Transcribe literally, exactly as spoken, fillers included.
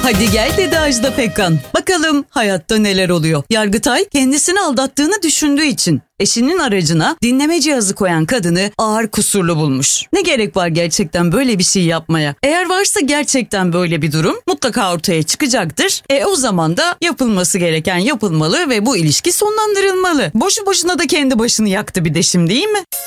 Hadi gel dedi Ajda Pekkan. Bakalım hayatta neler oluyor. Yargıtay kendisini aldattığını düşündüğü için eşinin aracına dinleme cihazı koyan kadını ağır kusurlu bulmuş. Ne gerek var gerçekten böyle bir şey yapmaya? Eğer varsa gerçekten böyle bir durum mutlaka ortaya çıkacaktır. E o zaman da yapılması gereken yapılmalı ve bu ilişki sonlandırılmalı. Boşu boşuna da kendi başını yaktı bir de şimdi, değil mi?